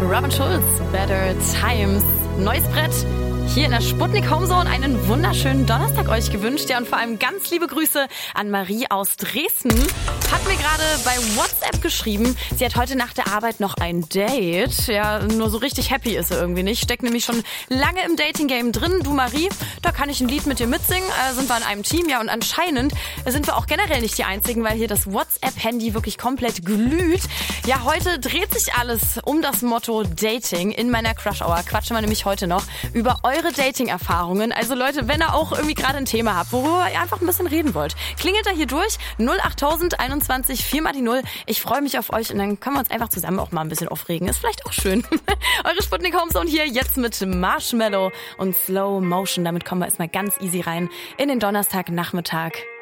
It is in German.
Robin Schulz, Better Times. Neues Brett hier in der Sputnik Homezone. Einen wunderschönen Donnerstag euch gewünscht. Ja, und vor allem ganz liebe Grüße an Marie aus Dresden. Hat mir gerade bei WhatsApp geschrieben, sie hat heute nach der Arbeit noch ein Date. Ja, nur so richtig happy ist sie irgendwie nicht. Steckt nämlich schon lange im Dating-Game drin. Du Marie, da kann ich ein Lied mit dir mitsingen. Sind wir in einem Team, ja, und anscheinend sind wir auch generell nicht die Einzigen, weil hier das WhatsApp-Handy wirklich komplett glüht. Ja, heute dreht sich alles um das Motto Dating. In meiner Crush Hour quatschen wir nämlich heute noch über eure Dating-Erfahrungen. Also Leute, wenn ihr auch irgendwie gerade ein Thema habt, worüber ihr einfach ein bisschen reden wollt, klingelt da hier durch 08000 21 4 mal die 0. Ich freue mich auf euch und dann können wir uns einfach zusammen auch mal ein bisschen aufregen. Ist vielleicht auch schön. Eure Sputnik Homezone hier jetzt mit Marshmallow und Slow Motion. Damit kommen wir erstmal ganz easy rein in den Donnerstagnachmittag.